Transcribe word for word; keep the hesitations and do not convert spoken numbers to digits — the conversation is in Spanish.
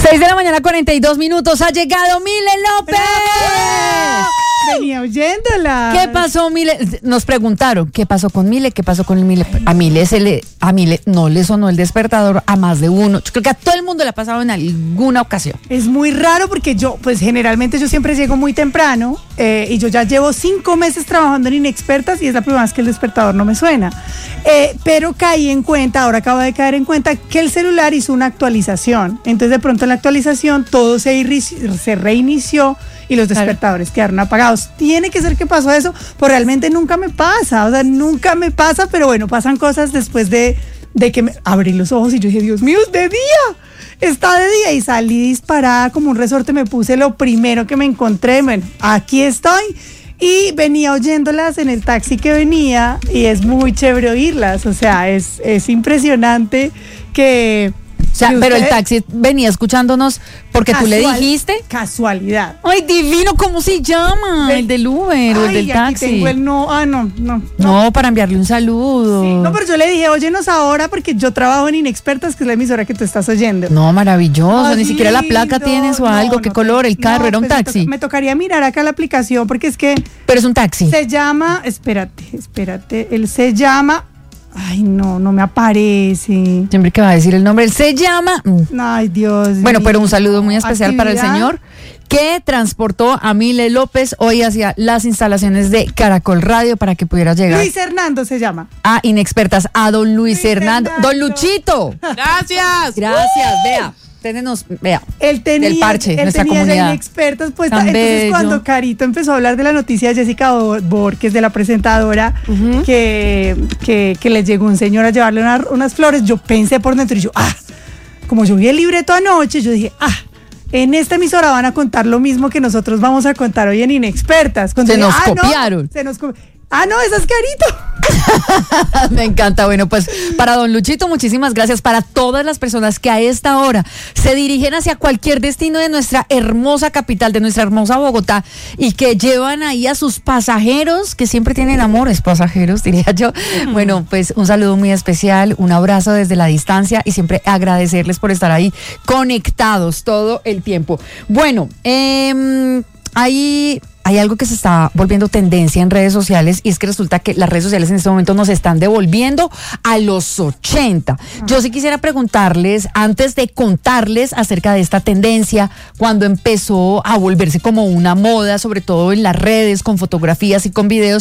seis de la mañana, cuarenta y dos minutos. Ha llegado Mile López. ¡Bravo! Venía oyéndola. ¿Qué pasó, Mile? Nos preguntaron, ¿qué pasó con Mile? ¿Qué pasó con el Mile? A Mile, se le, a Mile no le sonó el despertador a más de uno. Yo creo que a todo el mundo le ha pasado en alguna ocasión. Es muy raro porque yo, pues generalmente yo siempre llego muy temprano eh, y yo ya llevo cinco meses trabajando en Inexpertas y es la primera vez que el despertador no me suena. Eh, pero caí en cuenta, ahora acabo de caer en cuenta que el celular hizo una actualización. Entonces de pronto en la actualización todo se, irri- se reinició y los despertadores quedaron apagados. Tiene que ser que pasó eso, pues realmente nunca me pasa, o sea, nunca me pasa, pero bueno, pasan cosas después de, de que me abrí los ojos y yo dije, Dios mío, es de día, está de día, y salí disparada como un resorte, me puse lo primero que me encontré, bueno, aquí estoy, y venía oyéndolas en el taxi que venía, y es muy chévere oírlas, o sea, es, es impresionante que... O sea, pero el taxi venía escuchándonos porque Casual, tú le dijiste. Casualidad. Ay, divino, ¿cómo se llama? Ven. El del Uber o el del Ay, aquí taxi. tengo el no, ah, no, no. No, para enviarle un saludo. Sí, no, pero yo le dije, óyenos ahora porque yo trabajo en Inexpertas, que es la emisora que tú estás oyendo. No, maravilloso, Ay, ni siquiera la placa lindo. tienes o No, algo, no qué te- color, el carro, no, era un pues me taxi. toca- Me tocaría mirar acá la aplicación porque es que Pero es un taxi. se llama, espérate, espérate, él se llama, ay no, no me aparece. Siempre que va a decir el nombre, él se llama. Ay, Dios Bueno, mío. pero un saludo muy especial para el Actividad. señor que transportó a Mile López hoy hacia las instalaciones de Caracol Radio para que pudiera llegar Luis Hernando se llama. a Inexpertas, a don Luis, Luis Hernando. Hernando. Don Luchito. Gracias. Gracias, vea. Ténenos, vea. Él tenía, Del parche, él nuestra tenía comunidad. ya Inexpertas puesta. Tan Entonces bello. cuando Carito empezó a hablar de la noticia de Jessica Bo- Borges, de la presentadora, Ujú. que, que, que le llegó un señor a llevarle una- unas flores, yo pensé por dentro y yo, ah, como yo vi el libreto anoche, yo dije, ah, en esta emisora van a contar lo mismo que nosotros vamos a contar hoy en Inexpertas. Cuando Se dije, nos "Ah, no, copiaron". se nos co- Ah, no, esa es Carito. Me encanta. Bueno, pues para don Luchito, muchísimas gracias. Para todas las personas que a esta hora se dirigen hacia cualquier destino de nuestra hermosa capital, de nuestra hermosa Bogotá, y que llevan ahí a sus pasajeros, que siempre tienen amores pasajeros, diría yo. Bueno, pues un saludo muy especial, un abrazo desde la distancia y siempre agradecerles por estar ahí conectados todo el tiempo. Bueno, eh, ahí... Hay algo que se está volviendo tendencia en redes sociales y es que resulta que las redes sociales en este momento nos están devolviendo a los ochenta. Yo sí quisiera preguntarles, antes de contarles acerca de esta tendencia, cuando empezó a volverse como una moda, sobre todo en las redes, con fotografías y con videos,